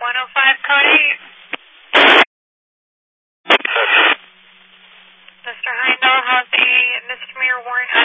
105 code 8. Mr. Heindel has a misdemeanor warrant